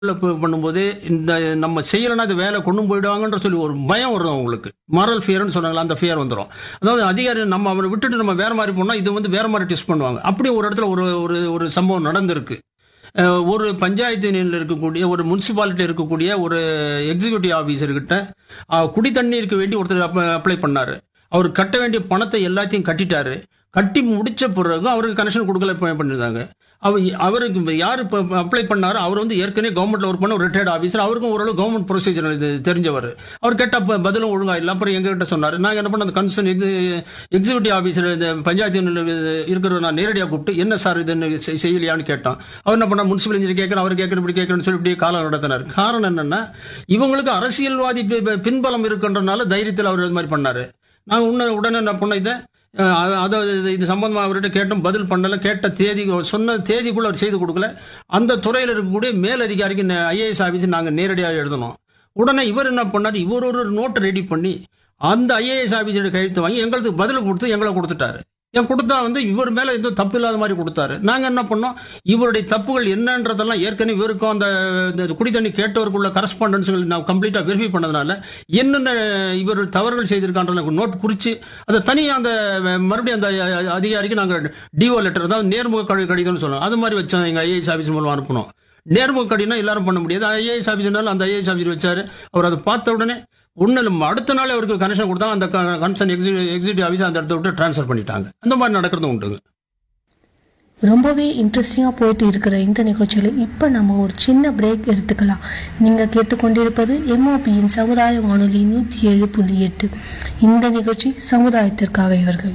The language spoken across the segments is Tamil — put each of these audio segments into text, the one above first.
பண்ணும்போது இந்த நம்ம செய்யலைன்னா இது வேலை கொண்டு போயிடுவாங்கன்ற சொல்லி ஒரு பயம் வரும் அவங்களுக்கு. மாரல் ஃபியர்னு சொன்னாங்களா, அந்த ஃபியர் வந்துடும். அதாவது அதிகாரி நம்ம அவரை விட்டுட்டு நம்ம வேற மாதிரி போனா இது வந்து வேற மாதிரி டெஸ்ட் பண்ணுவாங்க. அப்படி ஒரு இடத்துல ஒரு ஒரு ஒரு சம்பவம் நடந்திருக்கு. ஒரு பஞ்சாயத்து யூனியன்ல இருக்கக்கூடிய ஒரு முனிசிபாலிட்டி இருக்கக்கூடிய ஒரு எக்ஸிகியூட்டிவ் ஆபீசர் கிட்ட குடி தண்ணீருக்கு வேண்டி ஒருத்தர் அப்ளை பண்ணாரு. அவர் கட்ட வேண்டிய பணத்தை எல்லாத்தையும் கட்டிட்டாரு. கட்டி முடிச்ச பிறகு அவருக்கு கனெக்ஷன் கொடுக்கல பண்ணிருந்தாங்க. அவருக்கு யாரு அப்ளை பண்ணாரோ அவர் வந்து ஏற்கனவே கவர்மெண்ட்ல ஒர்க் பண்ண ஒரு ரிட்டையர்ட் ஆபீசர். அவருக்கும் ஓரளவு கவர்மெண்ட் ப்ரொசீஜர் தெரிஞ்சவர். அவர் கேட்ட பதிலும் ஒழுங்கா இல்ல. அப்புறம் எங்க கிட்ட சொன்னாரு. நாங்க என்ன பண்ண அந்த கன்சர்ன் எக்ஸிகியூட்டிவ் ஆபீசர் இந்த பஞ்சாயத்து இருக்கிற நான் நேரடியாக கூப்பிட்டு என்ன சார் இது செய்யலையான்னு கேட்டான். அவர் என்ன பண்ண முனிசிபல் இன்ஜினியர் கேட்கற அவர் கேட்கற இப்படி கேட்கறன்னு சொல்லி இப்படி காலம் நடத்தினார். காரணம் என்னன்னா இவங்களுக்கு அரசியல்வாதி பின்பலம் இருக்குன்றதுனால தைரியத்தில் அவர் இது மாதிரி பண்ணாரு. நாங்க உடனே என்ன பண்ண இதை இது சம்பந்தமா அவர்கிட்ட கேட்டோம், பதில் பண்ணல. கேட்ட தேதி சொன்ன தேதிக்குள்ள அவர் செய்து கொடுக்கல. அந்த துறையில் இருக்கக்கூடிய மேலதிகாரிக்கு ஐஏஎஸ் ஆபீஸ் நாங்க நேரடியாக எழுதணும். உடனே இவர் என்ன பண்ணாரு, இவர் ஒரு நோட் ரெடி பண்ணி அந்த ஐஏஎஸ் ஆபீஸோட கையெழுத்து வாங்கி எங்களுக்கு பதில் கொடுத்து எங்களை கொடுத்துட்டாரு. கொடுத்தா வந்து இவர் மேல எதுவும் தப்பு இல்லாத மாதிரி கொடுத்தாரு. நாங்க என்ன பண்ணோம், இவருடைய தப்புகள் என்னன்றதெல்லாம் ஏற்கனவே இவருக்கும் அந்த குடிதண்ணி கேட்டவருக்குள்ள கரஸ்பாண்டன்ஸ்கள் நான் கம்ப்ளீட்டா வெரிஃபை பண்ணதுனால என்னென்ன இவர் தவறுகள் செய்திருக்கான்ற நோட் குறிச்சு அதை தனியாக அந்த மறுபடியும் அந்த அதிகாரிக்கு நாங்க டிஓ லெட்டர், அதாவது நேர்முக கடிதம்னு சொல்லணும், அது மாதிரி வச்சோம். எங்க ஐஏஎஸ் ஆபீஸ் மூலம் அனுப்பணும். நேர்முக கடிதம் எல்லாரும் பண்ண முடியாது. ஐஏஎஸ் ஆபீஸ்னால அந்த ஐஏஎஸ் ஆபீசர் வச்சாரு. அவர் அதை பார்த்த உடனே அடுத்த நாள் அவருக்கு கனெக்ஷன் கொடுத்தா அந்த கன்சர்ன் எக்ஸிகியூட்டிவ் ஆபீஸ் அந்த இடத்த விட்டு டிரான்ஸ்ஃபர் பண்ணிட்டாங்க. அந்த மாதிரி நடக்கிறது உண்டுங்க. ரொம்பவே இன்ட்ரெஸ்டிங்காக போயிட்டு இருக்கிற இந்த நிகழ்ச்சியில் இப்போ நம்ம ஒரு சின்ன பிரேக் எடுத்துக்கலாம். நீங்கள் கேட்டுக்கொண்டிருப்பது MOPயின் சமுதாய வானொலி 107.8. இந்த நிகழ்ச்சி சமுதாயத்திற்காக இவர்கள்.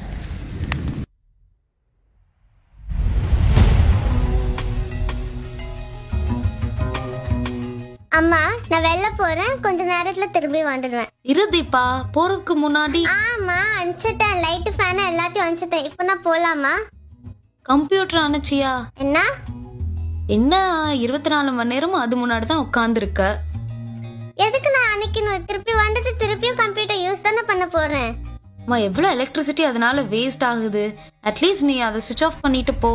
அம்மா, நான் வெளில போறேன், கொஞ்ச நேரத்துல திரும்பி வந்துடுவேன். இருதீப்பா, போறதுக்கு முன்னாடி. ஆமா, அனுப்பிச்சிட்டேன். லைட் ஃபேன் எல்லாத்தையும் அனுப்பிச்சிட்டேன். இப்போ நான் போலாமா? கம்ப்யூட்டர் அனுப்பிச்சியா? என்ன 24 மணி நேரமும் அது முன்னாடி தான் உட்கார்ந்துருக்க. எதுக்கு நான் அனுப்பிக்கணும்? திருப்பி வந்துட்டு திருப்பியும் கம்ப்யூட்டர் யூஸ் தானே பண்ண போறேன். அம்மா, எவ்வளவு எலக்ட்ரிசிட்டி அதனால வேஸ்ட் ஆகுது. அட்லீஸ்ட் நீ அதை சுவிட்ச் ஆஃப் பண்ணிட்டு போ.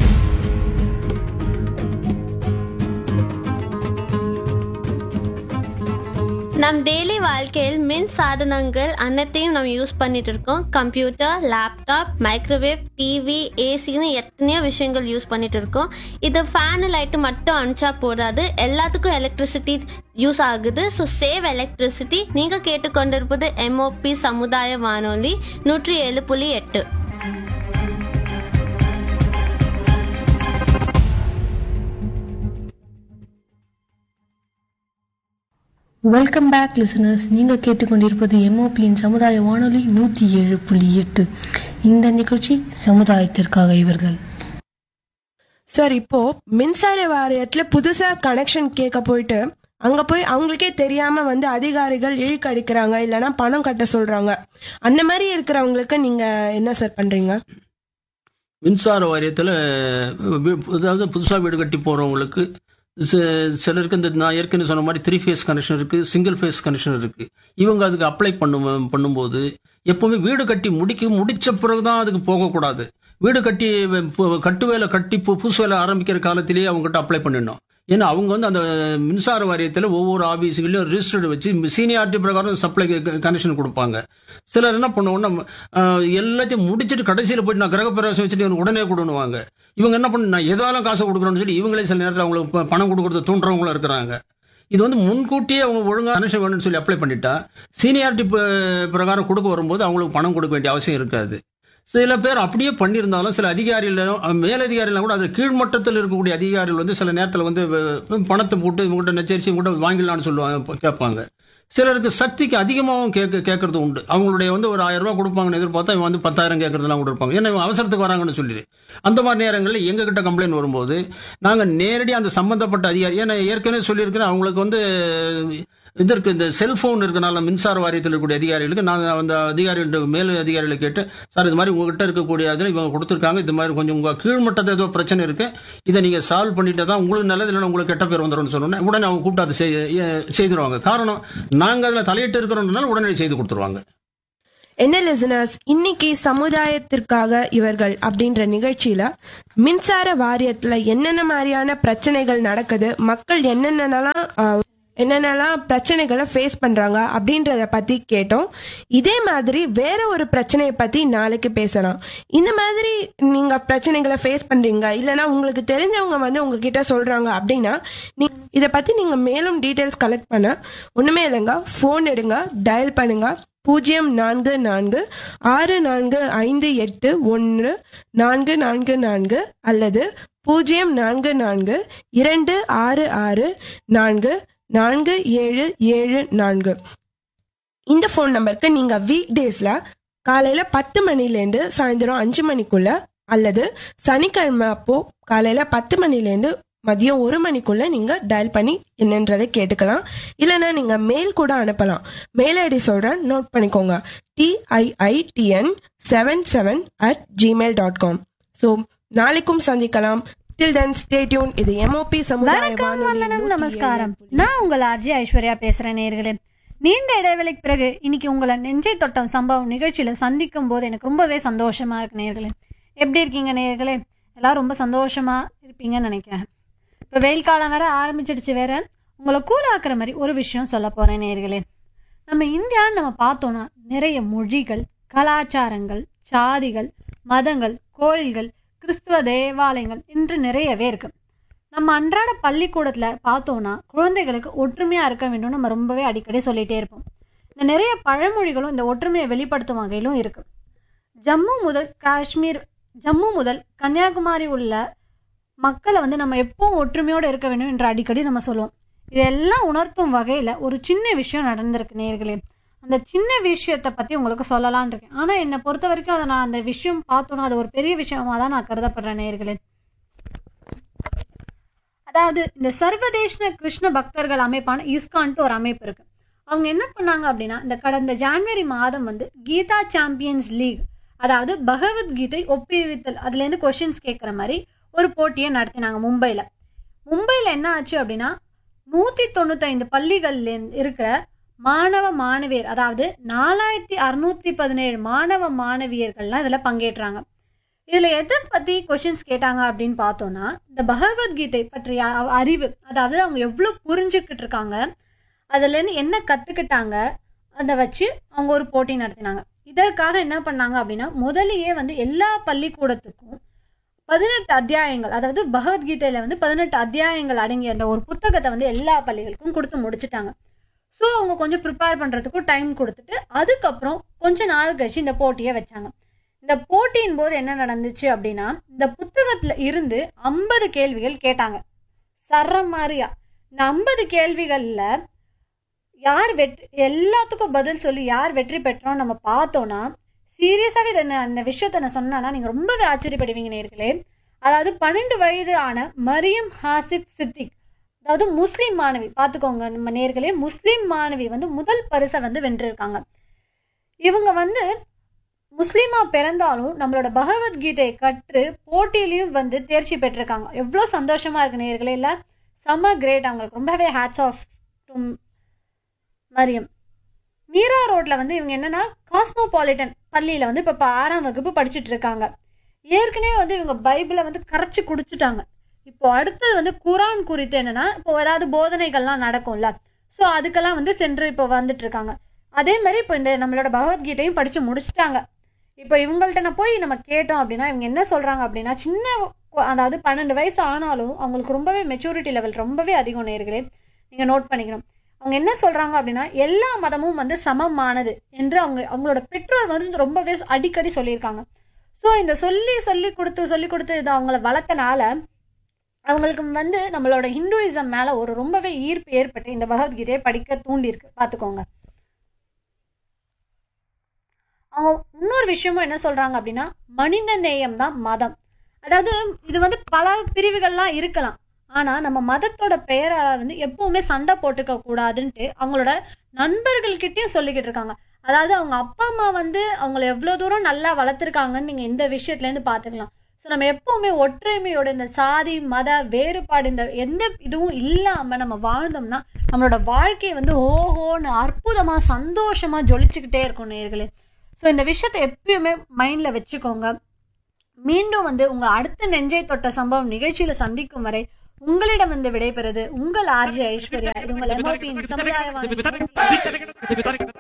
நம் டெய்லி வாழ்க்கையில் மின் சாதனங்கள் அனைத்தையும் நம்ம யூஸ் பண்ணிட்டு இருக்கோம். கம்ப்யூட்டர், லேப்டாப், மைக்ரோவேவ், டிவி, ஏசின்னு எத்தனையோ விஷயங்கள் யூஸ் பண்ணிட்டு இருக்கோம். இது ஃபேனு லைட்டு மட்டும் அனுப்பிச்சா போதாது, எல்லாத்துக்கும் எலக்ட்ரிசிட்டி யூஸ் ஆகுது. So save electricity. நீங்க கேட்டுக்கொண்டிருப்பது MOP சமுதாய வானொலி 107.8. Welcome back listeners. நீங்கள் கேட்டுக்கொண்டிருப்பது MOPயின் சமுதாய வானொலி 107.8. இந்த நிகழ்ச்சி சமுதாயத்திற்காக இவர்கள். சார், இப்போ மின்சார வாரியத்துல புதுசா கனெக்ஷன் கேட்க போயிட்டு அங்க போய் அவங்களுக்கே தெரியாம வந்து அதிகாரிகள் இழுக்கடிக்கிறாங்க, இல்லைன்னா பணம் கட்ட சொல்றாங்க. அந்த மாதிரி இருக்கிறவங்களுக்கு நீங்க என்ன சார் பண்றீங்க? மின்சார வாரியத்துல அதாவது புதுசா வீடு கட்டி போறவங்களுக்கு சிலருக்கு இந்த நான் ஏற்கனவே சொன்ன மாதிரி 3 ஃபேஸ் கனெக்ஷன் இருக்கு, சிங்கிள் ஃபேஸ் கனெக்ஷன் இருக்கு. இவங்க அதுக்கு அப்ளை பண்ணும்போது எப்பவுமே வீடு கட்டி முடிச்ச பிறகுதான் அதுக்கு போகக்கூடாது. வீடு கட்டி கட்டு வேலை கட்டி புதுசு வேலை ஆரம்பிக்கிற காலத்திலேயே அவங்ககிட்ட அப்ளை பண்ணிடணும். ஏன்னா அவங்க வந்து அந்த மின்சார வாரியத்தில் ஒவ்வொரு ஆபீஸுகளையும் ரிஜிஸ்டர்டு வச்சு சீனியாரிட்டி பிரகாரம் சப்ளை கனெக்ஷன் கொடுப்பாங்க. சிலர் என்ன பண்ணுவோம்னா எல்லாத்தையும் முடிச்சுட்டு கடைசியில் போயிட்டு நான் கிரகப்பிரவேசம் வச்சுட்டு உடனே கொடுணுவாங்க. இவங்க என்ன பண்ண நான் எதாலும் காசை கொடுக்குறோன்னு சொல்லி இவங்களே சில நேரத்தில் அவங்களுக்கு பணம் கொடுக்கறது தூண்டுறவங்களும் இருக்கிறாங்க. இது வந்து முன்கூட்டியே அவங்க ஒழுங்காக கனெக்ஷன் வேணும்னு சொல்லி அப்ளை பண்ணிட்டா சீனியாரிட்டி பிரகாரம் கொடுக்க வரும்போது அவங்களுக்கு பணம் கொடுக்க வேண்டிய அவசியம் இருக்காது. சில பேர் அப்படியே பண்ணியிருந்தாலும் சில அதிகாரிகள் மேலதிகாரிகள் கூட அது கீழ்மட்டத்தில் இருக்கக்கூடிய அதிகாரிகள் வந்து சில நேரத்தில் வந்து பணத்தை போட்டு இவங்ககிட்ட நெச்சரிச்சு இவங்ககிட்ட வாங்கிடலான்னு சொல்லுவாங்க, கேட்பாங்க. சிலருக்கு சக்திக்கு அதிகமாகவும் கேட்கறது உண்டு. அவங்களுடைய வந்து ஒரு 1000 ரூபாய் கொடுப்பாங்கன்னு எதிர்பார்த்தா இவங்க வந்து 10,000 கேட்கறதுலாம் கூட இருப்பாங்க. ஏன்னா இவங்க அவசரத்துக்கு வராங்கன்னு சொல்லிடு. அந்த மாதிரி நேரங்களில் எங்ககிட்ட கம்ப்ளைண்ட் வரும்போது நாங்கள் நேரடியாக அந்த சம்பந்தப்பட்ட அதிகாரி, ஏன்னா ஏற்கனவே சொல்லியிருக்கிறேன், அவங்களுக்கு வந்து இதற்கு இந்த செல்போன் இருக்கனால மின்சார வாரியத்தில் இருக்கக்கூடிய அதிகாரிகளுக்கு நாங்கள் அந்த அதிகாரிகள் மேல் அதிகாரிகளை கேட்டு, சார் இது மாதிரி உங்ககிட்ட இருக்கக்கூடிய அதில் இவங்க கொடுத்துருக்காங்க, இது மாதிரி கொஞ்சம் உங்கள் கீழ்மட்டத்தில் ஏதோ பிரச்சனை இருக்கு, இதை நீங்கள் சால்வ் பண்ணிட்டு தான் உங்களுக்கு நல்லது, இல்லைன்னா உங்களுக்கு கெட்ட பேர் வந்துடும் சொன்னோன்னே உடனே அவங்க கூப்பிட்டு அதை செய்திருவாங்க. காரணம் நாங்கள் அதில் தலையிட்டு இருக்கிறோம்னால உடனே செய்து கொடுத்துருவாங்க. என்ன லிசனர்ஸ், இன்னைக்கு சமுதாயத்திற்காக இவர்கள் அப்படின்ற நிகழ்ச்சியில மின்சார வாரியத்துல என்னென்ன மாதிரியான பிரச்சனைகள் நடக்குது, மக்கள் என்னென்னலாம் பிரச்சனைகளை ஃபேஸ் பண்றாங்க அப்படின்றத பத்தி கேட்டோம். இதே மாதிரி வேற ஒரு பிரச்சனையை பத்தி நாளைக்கு பேசலாம். இந்த மாதிரி நீங்க பிரச்சனைகளை ஃபேஸ் பண்றீங்க, இல்லைன்னா உங்களுக்கு தெரிஞ்சவங்க வந்து உங்ககிட்ட சொல்றாங்க அப்படின்னா இதை பத்தி நீங்க மேலும் டீடைல்ஸ் கலெக்ட் பண்ண ஒண்ணுமே இல்லைங்க, போன் எடுங்க, டயல் பண்ணுங்க 0445811444 அல்லது 044266447774. இந்த போன் நம்பருக்கு நீங்க வீக் டேஸ்ல காலையில 10 மணிலேருந்து சாயந்தரம் 5 மணிக்குள்ள அல்லது சனிக்கிழமை அப்போ காலையில 10 மணிலேருந்து மதியம் 1 மணிக்குள்ள நீங்க டயல் பண்ணி என்னன்றதை கேட்டுக்கலாம். இல்லைன்னா நீங்க மெயில் கூட அனுப்பலாம். மெயில் ஐடி சொல்றேன், நோட் பண்ணிக்கோங்க. TIITN77@gmail.com. ஸோ நாளைக்கும் சந்திக்கலாம். Till then, stay tuned. இது MOP சமுதாய வணக்கம், வந்தனம், நமஸ்காரம். நான் உங்கள் ஆர்ஜி ஐஸ்வர்யா பேசுறேன். நேயர்களே, நீண்ட இடைவெளிக்கு பிறகு இன்னைக்கு உங்களை நெஞ்சை தொட்டம் சம்பவம் நிகழ்ச்சியில சந்திக்கும் போது எனக்கு ரொம்பவே சந்தோஷமா இருக்கு. நேயர்களே, எப்படி இருக்கீங்க நேயர்களே? எல்லாரும் ரொம்ப சந்தோஷமா இருப்பீங்கன்னு நினைக்கிறேன். இப்போ வெயில் காலம் வேற ஆரம்பிச்சிடுச்சு. வேற உங்களை கூலாக்குற மாதிரி ஒரு விஷயம் சொல்ல போறேன் நேயர்களே. நம்ம இந்தியான்னு நம்ம பார்த்தோம்னா நிறைய மொழிகள், கலாச்சாரங்கள், சாதிகள், மதங்கள், கோயில்கள், கிறிஸ்துவ தேவாலயங்கள் என்று நிறையவே இருக்கு. நம்ம அன்றாட பள்ளிக்கூடத்துல பார்த்தோம்னா குழந்தைகளுக்கு ஒற்றுமையா இருக்க வேண்டும் நம்ம ரொம்பவே அடிக்கடி சொல்லிட்டே இருப்போம். இந்த நிறைய பழமொழிகளும் இந்த ஒற்றுமையை வெளிப்படுத்தும் வகையிலும் இருக்கு. ஜம்மு முதல் கன்னியாகுமரி உள்ள மக்களை வந்து நம்ம எப்பவும் ஒற்றுமையோடு இருக்க வேண்டும் என்று அடிக்கடி நம்ம சொல்லுவோம். இதெல்லாம் உணர்த்தும் வகையில ஒரு சின்ன விஷயம் நடந்திருக்கு நேயர்களே. அந்த சின்ன விஷயத்தை பத்தி உங்களுக்கு சொல்லலான் இருக்கேன். ஆனா என்னை பொறுத்த வரைக்கும் அதை நான் அந்த விஷயம் பார்த்தோன்னா அது ஒரு பெரிய விஷயமா தான் நான் கருதப்படுறேன் நேயர்களே. அதாவது இந்த சர்வதேச கிருஷ்ண பக்தர்கள் அமைப்பான இஸ்கான்ட்டு ஒரு அமைப்பு இருக்கு. அவங்க என்ன பண்ணாங்க அப்படின்னா, இந்த கடந்த ஜனவரி மாதம் வந்து கீதா சாம்பியன்ஸ் லீக், அதாவது பகவத்கீதை ஒப்புவித்தல், அதுல இருந்து கொஸ்டின்ஸ் கேட்குற மாதிரி ஒரு போட்டியை நடத்தினாங்க மும்பையில் என்ன ஆச்சு அப்படின்னா 195 பள்ளிகள்ல இருக்கிற மாணவ மாணவியர், அதாவது 4617 மாணவ மாணவியர்கள்லாம் இதுல பங்கேற்றாங்க. இதுல எதை பத்தி கொஸ்டின்ஸ் கேட்டாங்க அப்படின்னு பார்த்தோம்னா, இந்த பகவத்கீதை பற்றிய அறிவு, அதாவது அவங்க எவ்வளவு புரிஞ்சுக்கிட்டு இருக்காங்க, அதுல இருந்து என்ன கத்துக்கிட்டாங்க, அதை வச்சு அவங்க ஒரு போட்டி நடத்தினாங்க. இதற்காக என்ன பண்ணாங்க அப்படின்னா, முதலையே வந்து எல்லா பள்ளிக்கூடத்துக்கும் 18 அத்தியாயங்கள், அதாவது பகவத்கீதையில வந்து 18 அத்தியாயங்கள் அடங்கிய அந்த ஒரு புத்தகத்தை வந்து எல்லா பள்ளிகளுக்கும் கொடுத்து முடிச்சுட்டாங்க. ஸோ அவங்க கொஞ்சம் ப்ரிப்பேர் பண்றதுக்கும் டைம் கொடுத்துட்டு அதுக்கப்புறம் கொஞ்ச நாள் கழிச்சு இந்த போட்டியை வச்சாங்க. இந்த போட்டியின் போது என்ன நடந்துச்சு அப்படின்னா, இந்த புத்தகத்துல இருந்து 50 கேள்விகள் கேட்டாங்க. சரமாரியா இந்த 50 கேள்விகள்ல யார் எல்லாத்துக்கும் பதில் சொல்லி யார் வெற்றி பெற்றோம் நம்ம பார்த்தோம்னா, சீரியஸாவே இந்த விஷயத்த நான் சொன்னா நீங்க ரொம்பவே ஆச்சரியப்படுவீங்க நேர்களே. அதாவது 12 வயது ஆன மரியம் ஹாசிப் சித்திக், அதாவது முஸ்லீம் மாணவி, பார்த்துக்கோங்க நம்ம நேர்களே, முஸ்லீம் மாணவி வந்து முதல் பரிசை வந்து வென்றிருக்காங்க. இவங்க வந்து முஸ்லீமா பிறந்தாலும் நம்மளோட பகவத்கீதையை கற்று போட்டியிலையும் வந்து தேர்ச்சி பெற்றிருக்காங்க. எவ்வளோ சந்தோஷமா இருக்கு நேர்களே, இல்லை செம்ம கிரேட். அவங்களுக்கு ரொம்பவே hats off to Mariam. Meera ரோட்ல வந்து இவங்க என்னன்னா காஸ்மோபாலிட்டன் பள்ளியில வந்து இப்போ 6ஆம் வகுப்பு படிச்சுட்டு இருக்காங்க. ஏற்கனவே வந்து இவங்க பைபிளை வந்து கரைச்சி குடிச்சுட்டாங்க. இப்போ அடுத்தது வந்து குரான் குறித்து என்னன்னா, இப்போ ஏதாவது போதனைகள்லாம் நடக்கும்ல, ஸோ அதுக்கெல்லாம் வந்து சென்று இப்போ வந்துட்டு இருக்காங்க. அதே மாதிரி இப்போ இந்த நம்மளோட பகவத்கீதையும் படிச்சு முடிச்சுட்டாங்க. இப்போ இவங்கள்ட்ட நான் போய் நம்ம கேட்டோம் அப்படின்னா இவங்க என்ன சொல்றாங்க அப்படின்னா, சின்ன அதாவது 12 வயசு ஆனாலும் அவங்களுக்கு ரொம்பவே மெச்சூரிட்டி லெவல் ரொம்பவே அதிகம் நேர்களே, நீங்க நோட் பண்ணிக்கணும். அவங்க என்ன சொல்றாங்க அப்படின்னா, எல்லா மதமும் வந்து சமமானது என்று அவங்களோட பெற்றோர் வந்து ரொம்பவே அடிக்கடி சொல்லியிருக்காங்க. ஸோ இந்த சொல்லி கொடுத்து இதை அவங்கள வளர்த்தனால அவங்களுக்கு வந்து நம்மளோட ஹிந்துயிசம் மேல ஒரு ரொம்பவே ஈர்ப்பு ஏற்பட்டு இந்த பகவத்கீதையை படிக்க தூண்டிருக்கு. பார்த்துக்கோங்க. அவங்க இன்னொரு விஷயமும் என்ன சொல்றாங்க அப்படின்னா, மனித நேயம் தான் மதம். அதாவது இது வந்து பல பிரிவுகள்லாம் இருக்கலாம், ஆனா நம்ம மதத்தோட பெயரால வந்து எப்பவுமே சண்டை போட்டுக்க கூடாதுன்ட்டு அவங்களோட நண்பர்கள்கிட்டயும் சொல்லிக்கிட்டு இருக்காங்க. அதாவது அவங்க அப்பா அம்மா வந்து அவங்களை எவ்வளவு தூரம் நல்லா வளர்த்துருக்காங்கன்னு நீங்க இந்த விஷயத்துல இருந்து பாத்துக்கலாம். ஸோ நம்ம எப்பவுமே ஒற்றுமையோட இந்த சாதி மத வேறுபாடு இந்த எந்த இதுவும் இல்லாம நம்ம வாழ்ந்தோம்னா நம்மளோட வாழ்க்கையை வந்து ஓஹோன்னு அற்புதமா சந்தோஷமா ஜொலிச்சுக்கிட்டே இருக்கும் நேர்களே. ஸோ இந்த விஷயத்தை எப்பயுமே மைண்ட்ல வச்சுக்கோங்க. மீண்டும் வந்து உங்க அடுத்த நெஞ்சை தொட்ட சம்பவம் நிகழ்ச்சியில சந்திக்கும் வரை உங்களிடம் வந்து விடைபெறுது உங்கள் ஆர்ஜே ஐஸ்வர்யா. இது உங்கள் MOP சமுதாய வானொலி.